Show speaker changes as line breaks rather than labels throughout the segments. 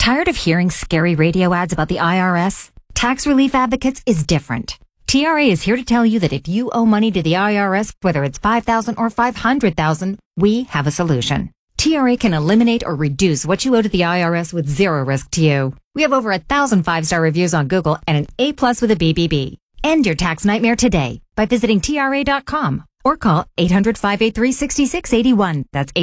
Tired of hearing scary radio ads about the IRS? Tax Relief Advocates is different. TRA is here to tell you that if you owe money to the IRS, whether it's $5,000 or $500,000, we have a solution. TRA can eliminate or reduce what you owe to the IRS with zero risk to you. We have over 1,000 5-star reviews on Google and an A+ with a BBB. End your tax nightmare today by visiting TRA.com or call 800-583-6681. That's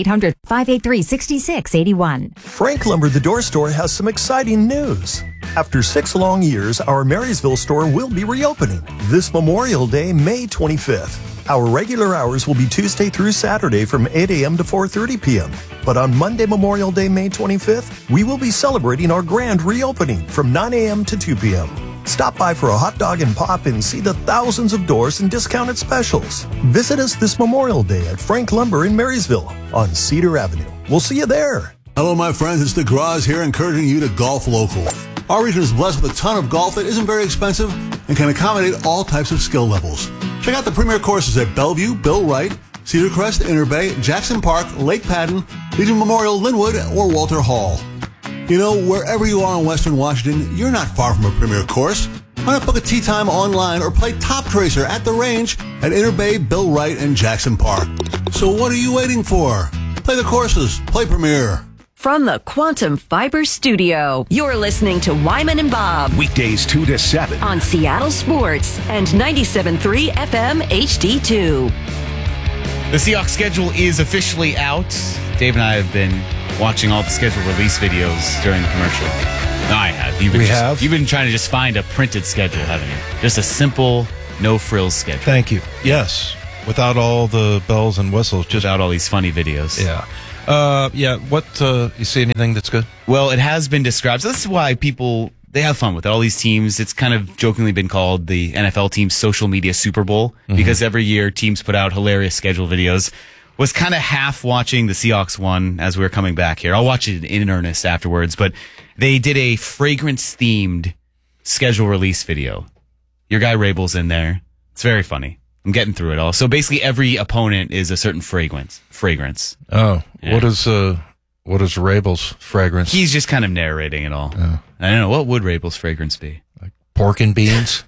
800-583-6681.
Frank Lumber, the door store, has some exciting news. After 6 long years, our Marysville store will be reopening this Memorial Day, May 25th. Our regular hours will be Tuesday through Saturday from 8 a.m. to 4:30 p.m. But on Monday, Memorial Day, May 25th, we will be celebrating our grand reopening from 9 a.m. to 2 p.m. Stop by for a hot dog and pop and see the thousands of doors and discounted specials. Visit us this Memorial Day at Frank Lumber in Marysville on Cedar Avenue. We'll see you there.
Hello, my friends. It's DeGraws here, encouraging you to golf local. Our region is blessed with a ton of golf that isn't very expensive and can accommodate all types of skill levels. Check out the premier courses at Bellevue, Bill Wright, Cedar Crest, Interbay, Jackson Park, Lake Padden, Legion Memorial, Linwood, or Walter Hall. You know, wherever you are in Western Washington, you're not far from a premier course. Why not book a tee time online or play Top Tracer at the range at Interbay, Bill Wright, and Jackson Park? So what are you waiting for? Play the courses. Play Premier.
From the Quantum Fiber Studio, you're listening to Wyman and Bob.
Weekdays 2 to 7.
On Seattle Sports and 97.3 FM HD2.
The Seahawks schedule is officially out. Dave and I have been watching all the schedule release videos during the commercial. No, I have. You've been trying to just find a printed schedule, haven't you? Just a simple, no-frills schedule.
Thank you. Yes. Without all the bells and whistles. Just
without all these funny videos.
Yeah. What, you see anything that's good?
Well, it has been described. So this is why people, they have fun with it. All these teams, it's kind of jokingly been called the NFL team's social media Super Bowl, because every year teams put out hilarious schedule videos. Was kind of half watching the Seahawks one as we were coming back here. I'll watch it in earnest afterwards, but they did a fragrance-themed schedule release video. Your guy Rabel's in there. It's very funny. I'm getting through it all. So basically every opponent is a certain fragrance.
Oh,
yeah.
What is Rabel's fragrance?
He's just kind of narrating it all.
Oh.
I don't know. What would Rabel's fragrance be?
Like pork and beans?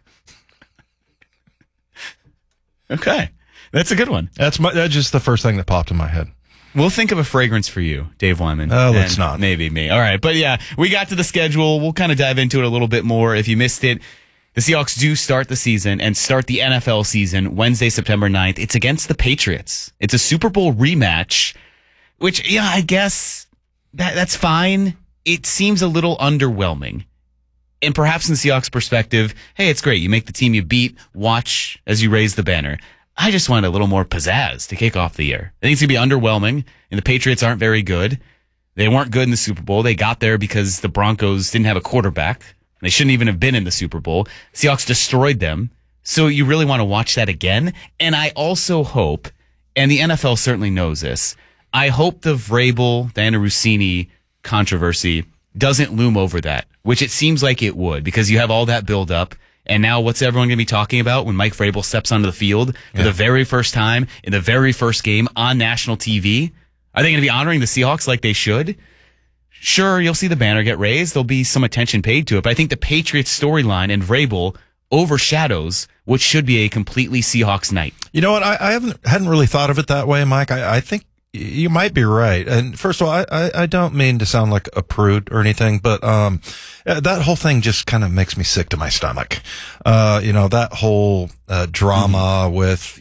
Okay. That's a good one.
That's just the first thing that popped in my head.
We'll think of a fragrance for you, Dave Wyman.
Oh, let's not.
Maybe me. All right. But yeah, we got to the schedule. We'll kind of dive into it a little bit more. If you missed it, the Seahawks do start the season and start the NFL season Wednesday, September 9th. It's against the Patriots. It's a Super Bowl rematch, which, yeah, I guess that's fine. It seems a little underwhelming. And perhaps in the Seahawks' perspective, hey, it's great. You make the team you beat, watch as you raise the banner. I just want a little more pizzazz to kick off the year. I think it's going to be underwhelming, and the Patriots aren't very good. They weren't good in the Super Bowl. They got there because the Broncos didn't have a quarterback. They shouldn't even have been in the Super Bowl. Seahawks destroyed them. So you really want to watch that again? And I also hope, and the NFL certainly knows this, I hope the Vrabel, Diana Rossini controversy doesn't loom over that, which it seems like it would, because you have all that build-up. And now what's everyone going to be talking about when Mike Vrabel steps onto the field for the very first time in the very first game on national TV? Are they going to be honoring the Seahawks like they should? Sure, you'll see the banner get raised. There'll be some attention paid to it. But I think the Patriots storyline and Vrabel overshadows what should be a completely Seahawks night.
You know what? I hadn't really thought of it that way, Mike. I think you might be right. And first of all, I don't mean to sound like a prude or anything, but that whole thing just kind of makes me sick to my stomach. That whole drama with,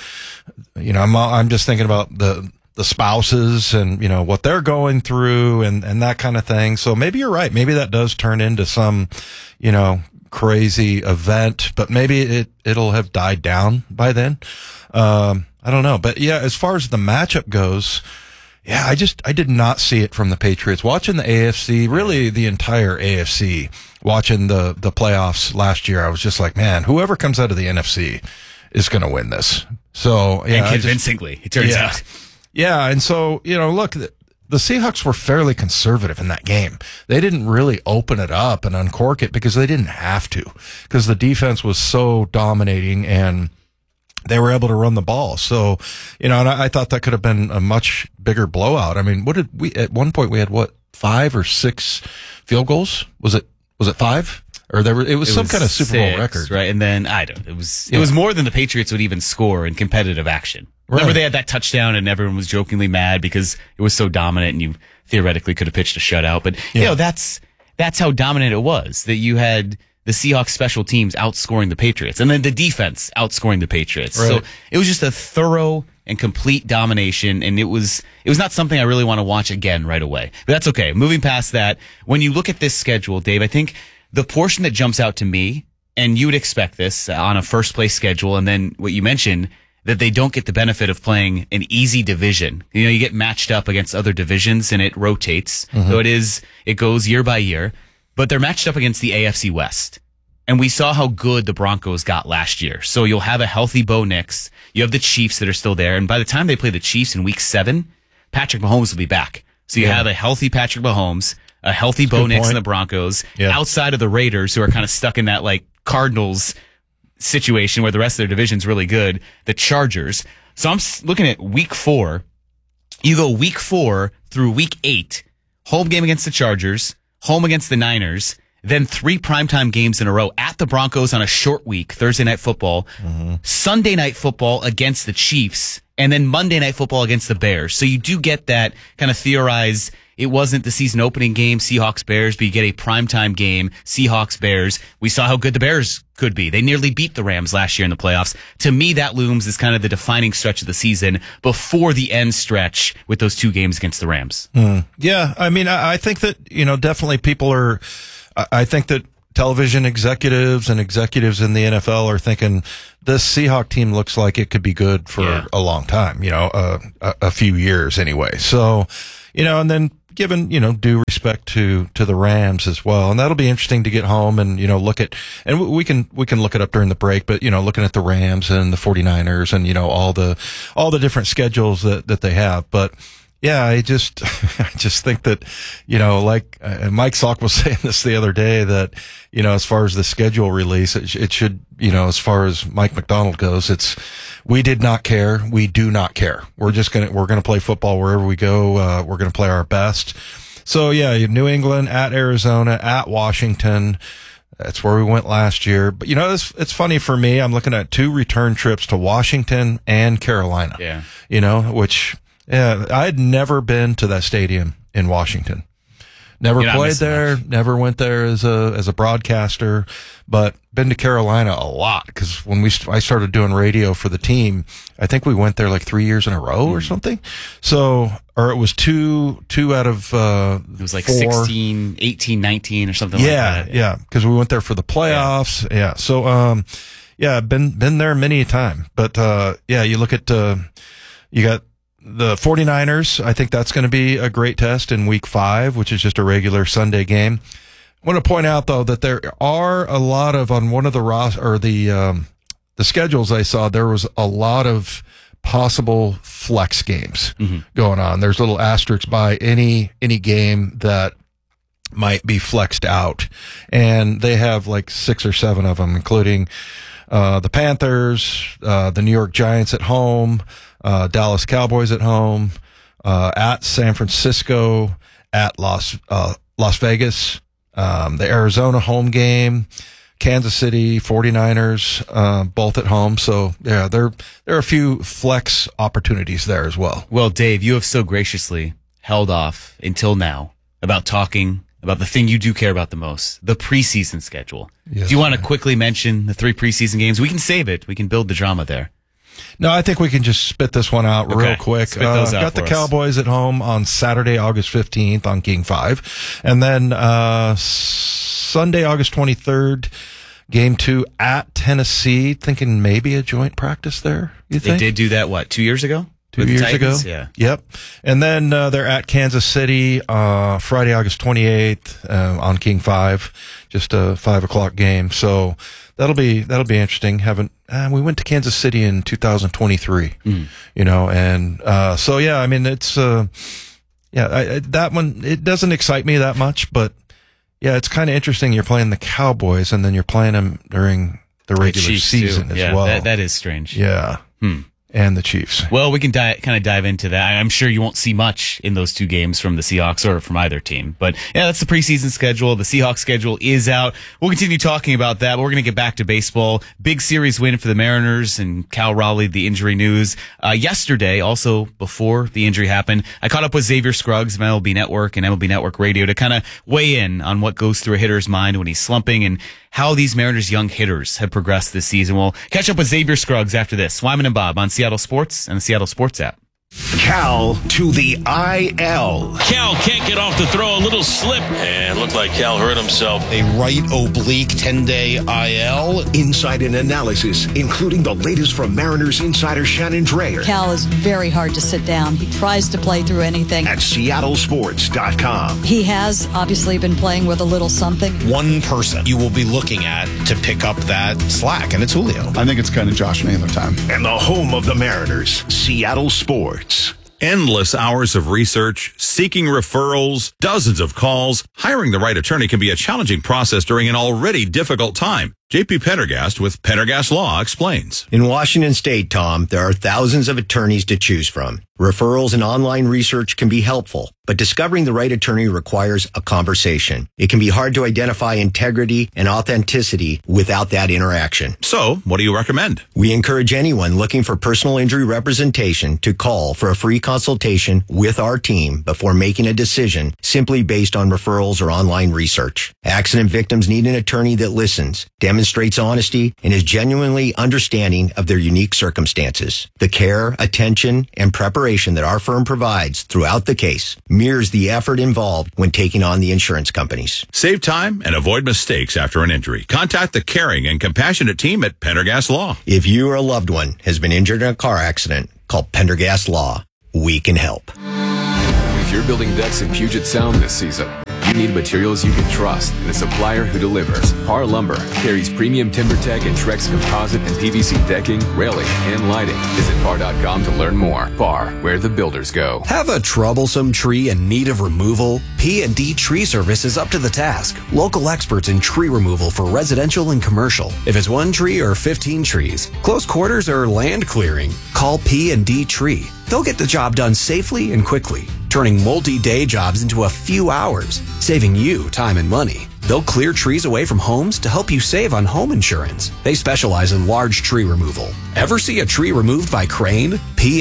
I'm just thinking about the spouses and, what they're going through and that kind of thing. So maybe you're right. Maybe that does turn into some, crazy event, but maybe it'll have died down by then. I don't know. But yeah, as far as the matchup goes, yeah, I did not see it from the Patriots. Watching the AFC, really the entire AFC, watching the playoffs last year, I was just like, man, whoever comes out of the NFC is going to win this. So, yeah.
And convincingly, it turns out.
Yeah, and so, look, the Seahawks were fairly conservative in that game. They didn't really open it up and uncork it because they didn't have to, because the defense was so dominating and they were able to run the ball. So, and I thought that could have been a much bigger blowout. I mean, at one point we had 5 or 6 field goals. Was it 5? Or it was some kind of Super Bowl
6,
record,
right? And then it was more than the Patriots would even score in competitive action. Remember, they had that touchdown, and everyone was jokingly mad because it was so dominant, and you theoretically could have pitched a shutout. But that's how dominant it was. That you had the Seahawks special teams outscoring the Patriots, and then the defense outscoring the Patriots.
Right.
So it was just a thorough and complete domination, and it was not something I really want to watch again right away. But that's okay. Moving past that, when you look at this schedule, Dave, I think the portion that jumps out to me, and you would expect this on a first place schedule, and then what you mentioned, that they don't get the benefit of playing an easy division. You get matched up against other divisions and it rotates. So it goes year by year, but they're matched up against the AFC West. And we saw how good the Broncos got last year. So you'll have a healthy Bo Nix. You have the Chiefs that are still there. And by the time they play the Chiefs in week 7, Patrick Mahomes will be back. So you have a healthy Patrick Mahomes, a healthy Bo Nix and the Broncos, outside of the Raiders, who are kind of stuck in that Cardinals situation where the rest of their division's really good, the Chargers. So I'm looking at week 4. You go week 4 through week 8, home game against the Chargers, home against the Niners, then 3 primetime games in a row at the Broncos on a short week, Thursday Night Football, Sunday Night Football against the Chiefs, and then Monday Night Football against the Bears. So you do get that kind of theorized, it wasn't the season opening game, Seahawks-Bears, but you get a primetime game, Seahawks-Bears. We saw how good the Bears could be. They nearly beat the Rams last year in the playoffs. To me, that looms as kind of the defining stretch of the season before the end stretch with those 2 games against the Rams.
Yeah, I mean, I think that, definitely people are, I think that television executives and executives in the NFL are thinking this Seahawks team looks like it could be good for a long time, a few years anyway. So, and then given, due respect to the Rams as well. And that'll be interesting to get home and, look at, and we can look it up during the break, but, looking at the Rams and the 49ers and, all the different schedules that they have. But yeah, I just think that, Mike Salk was saying this the other day that, as far as the schedule release, it should, as far as Mike McDonald goes, we did not care. We do not care. We're going to play football wherever we go. We're going to play our best. So yeah, you have New England, at Arizona, at Washington. That's where we went last year. But it's funny for me. I'm looking at 2 return trips to Washington and Carolina.
Yeah.
Which, I had never been to that stadium in Washington. Never played there, never went there as a broadcaster, but been to Carolina a lot because when I started doing radio for the team, I think we went there 3 years in a row or something. So, or it was two out of,
it was 4. 16, 18, 19 or something like that.
Yeah. Because we went there for the playoffs. Yeah. So, been there many a time, but, you look at, you got the 49ers. I think that's going to be a great test in week 5, which is just a regular Sunday game. I want to point out though that there are a lot of, on one of the schedules I saw, there was a lot of possible flex games going on. There's little asterisks by any game that might be flexed out, and they have 6 or 7 of them, including the Panthers, the New York Giants at home, Dallas Cowboys at home, at San Francisco, at Las Vegas, the Arizona home game, Kansas City, 49ers, both at home. So yeah, there are a few flex opportunities there as well.
Well, Dave, you have so graciously held off until now about talking about the thing you do care about the most, the preseason schedule.
Yes,
do you want to quickly mention the 3 preseason games? We can save it. We can build the drama there.
No, I think we can just spit this one out real quick.
Spit those out
got the
for us.
Cowboys at home on Saturday, August 15th on King 5. And then Sunday, August 23rd, game 2 at Tennessee. Thinking maybe a joint practice there, you think?
They did do that, 2 years ago?
2 years ago?
Yeah.
Yep. And then they're at Kansas City Friday, August 28th on King 5. Just a 5 o'clock game. So that'll be interesting. We went to Kansas City in 2023, and so yeah, I mean it's that one, it doesn't excite me that much, but yeah, it's kind of interesting. You're playing the Cowboys and then you're playing them during the regular
Chiefs
season
too.
as well.
That is strange.
Yeah. and the Chiefs.
Well, we can kind of dive into that. I'm sure you won't see much in those two games from the Seahawks or from either team. But yeah, that's the preseason schedule. The Seahawks schedule is out. We'll continue talking about that, but we're going to get back to baseball. Big series win for the Mariners and Cal Raleigh, the injury news. Yesterday, also before the injury happened, I caught up with Xavier Scruggs of MLB Network and MLB Network Radio to kind of weigh in on what goes through a hitter's mind when he's slumping and how these Mariners young hitters have progressed this season. We'll catch up with Xavier Scruggs after this. Wyman and Bob on Seattle Sports and the Seattle Sports app.
Cal to the IL.
Cal can't get off the throw, a little slip, and looked like Cal hurt himself.
A right oblique 10-day IL. Insight and analysis, including the latest from Mariners insider Shannon Drayer.
Cal is very hard to sit down. He tries to play through anything.
At seattlesports.com.
He has obviously been playing with a little something.
One person you will be looking at to pick up that slack, and it's Julio.
I think it's kind of Josh Naylor time.
And the home of the Mariners, Seattle Sports.
Endless hours of research, seeking referrals, dozens of calls. Hiring the right attorney can be a challenging process during an already difficult time. JP Pendergast with Pendergast Law explains.
In Washington State, Tom, there are thousands of attorneys to choose from. Referrals and online research can be helpful, but discovering the right attorney requires a conversation. It can be hard to identify integrity and authenticity without that interaction.
So, what do you recommend?
We encourage anyone looking for personal injury representation to call for a free consultation with our team before making a decision simply based on referrals or online research. Accident victims need an attorney that listens, demonstrates honesty, and is genuinely understanding of their unique circumstances. The care, attention, and preparation that our firm provides throughout the case mirrors the effort involved when taking on the insurance companies.
Save time and avoid mistakes after an injury. Contact the caring and compassionate team at Pendergast Law.
If you or a loved one has been injured in a car accident, call Pendergast Law. We can help.
If you're building decks in Puget Sound this season, you need materials you can trust and a supplier who delivers. Par Lumber carries premium TimberTech and Trex composite and PVC decking, railing, and lighting. Visit par.com to learn more. Par, where the builders go.
Have a troublesome tree in need of removal? P&D Tree Service is up to the task. Local experts in tree removal for residential and commercial. If it's 1 tree or 15 trees, close quarters or land clearing, call P&D Tree. They'll get the job done safely and quickly, turning multi-day jobs into a few hours, saving you time and money. They'll clear trees away from homes to help you save on home insurance. They specialize in large tree removal. Ever see a tree removed by crane?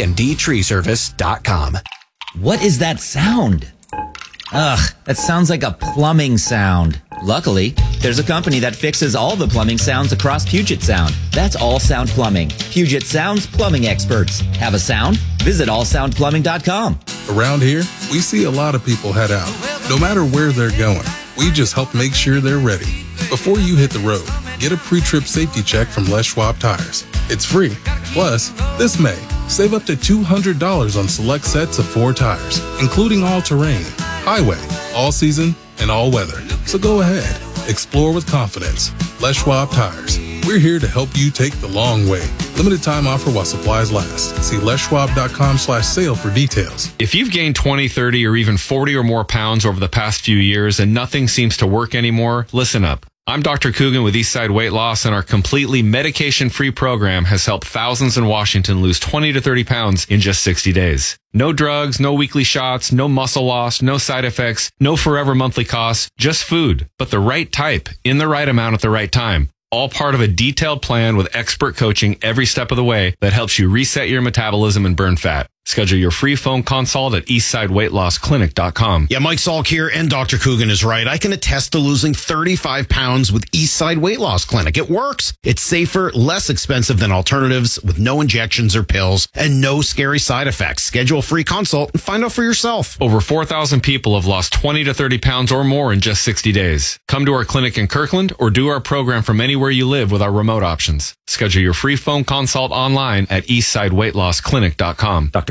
PNDTreeservice.com.
What is that sound? Ugh, that sounds like a plumbing sound. Luckily, there's a company that fixes all the plumbing sounds across Puget Sound. That's All Sound Plumbing. Puget Sound's plumbing experts. Have a sound? Visit allsoundplumbing.com.
Around here, we see a lot of people head out. No matter where they're going, we just help make sure they're ready. Before you hit the road, get a pre-trip safety check from Les Schwab Tires. It's free. Plus, this May, save up to $200 on select sets of 4 tires, including all-terrain, highway, all-season, and all-weather. So go ahead. Explore with confidence. Les Schwab Tires. We're here to help you take the long way. Limited time offer while supplies last. See leschwab.com/sale for details.
If you've gained 20, 30, or even 40 or more pounds over the past few years and nothing seems to work anymore, listen up. I'm Dr. Coogan with Eastside Weight Loss, and our completely medication-free program has helped thousands in Washington lose 20 to 30 pounds in just 60 days. No drugs, no weekly shots, no muscle loss, no side effects, no forever monthly costs, just food, but the right type, in the right amount at the right time. All part of a detailed plan with expert coaching every step of the way that helps you reset your metabolism and burn fat. Schedule your free phone consult at eastsideweightlossclinic.com.
Yeah, Mike Salk here, and Dr. Coogan is right. I can attest to losing 35 pounds with Eastside Weight Loss Clinic. It works. It's safer, less expensive than alternatives, with no injections or pills, and no scary side effects. Schedule a free consult and find out for yourself.
Over 4,000 people have lost 20 to 30 pounds or more in just 60 days. Come to our clinic in Kirkland or do our program from anywhere you live with our remote options. Schedule your free phone consult online at eastsideweightlossclinic.com.
Dr.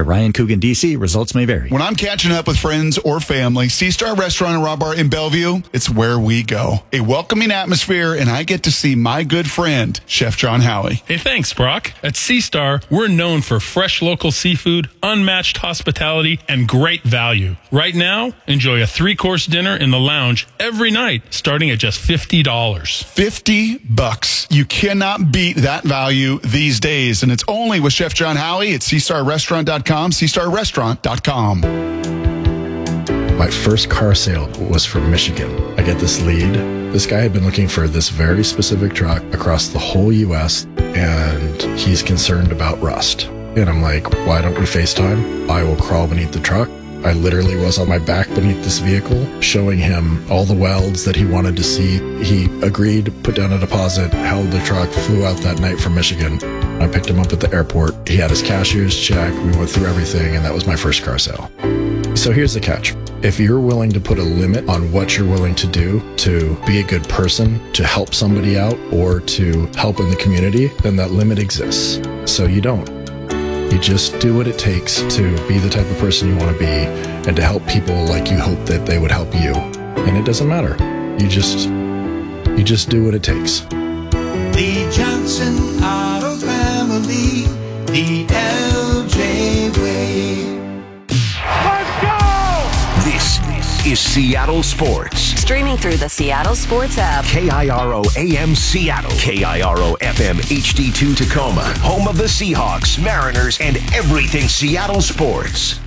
Ryan Coogan, D.C. Results may vary.
When I'm catching up with friends or family, C-Star Restaurant and Raw Bar in Bellevue, it's where we go. A welcoming atmosphere, and I get to see my good friend, Chef John Howie.
Hey, thanks, Brock. At C-Star, we're known for fresh local seafood, unmatched hospitality, and great value. Right now, enjoy a 3-course dinner in the lounge every night, starting at just $50.
$50. You cannot beat that value these days, and it's only with Chef John Howie at CStarRestaurant.com, CStarRestaurant.com.
My first car sale was from Michigan. I get this lead. This guy had been looking for this very specific truck across the whole U.S., and he's concerned about rust. And I'm like, why don't we FaceTime? I will crawl beneath the truck. I literally was on my back beneath this vehicle, showing him all the welds that he wanted to see. He agreed, put down a deposit, held the truck, flew out that night from Michigan. I picked him up at the airport. He had his cashier's check. We went through everything, and that was my first car sale. So here's the catch. If you're willing to put a limit on what you're willing to do to be a good person, to help somebody out, or to help in the community, then that limit exists. So you don't. You just do what it takes to be the type of person you want to be and to help people like you hope that they would help you. And it doesn't matter. You just do what it takes.
The Johnson Auto Family, the LJ way.
Let's go! This is Seattle Sports.
Streaming through the Seattle Sports app.
KIRO AM Seattle. KIRO FM HD2 Tacoma. Home of the Seahawks, Mariners, and everything Seattle sports.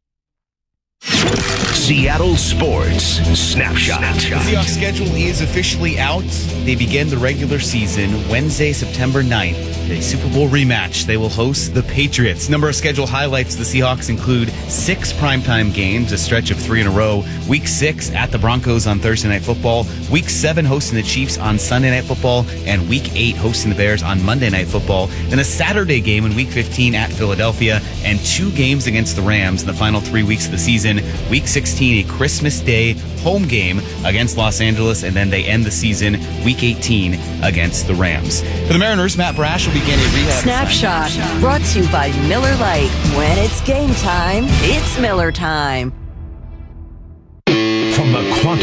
Seattle Sports Snapshot.
The Seahawks schedule is officially out. They begin the regular season Wednesday, September 9th. A Super Bowl rematch. They will host the Patriots. Number of schedule highlights. The Seahawks include 6 primetime games, a stretch of 3 in a row. Week 6 at the Broncos on Thursday Night Football. Week 7 hosting the Chiefs on Sunday Night Football. And Week 8 hosting the Bears on Monday Night Football. Then a Saturday game in Week 15 at Philadelphia. And 2 games against the Rams in the final 3 weeks of the season. Week 16, a Christmas Day home game against Los Angeles. And then they end the season Week 18 against the Rams. For the Mariners, Matt Brash will begin a rehab
Snapshot, brought to you by Miller Lite. When it's game time, it's Miller time.
From the Quantum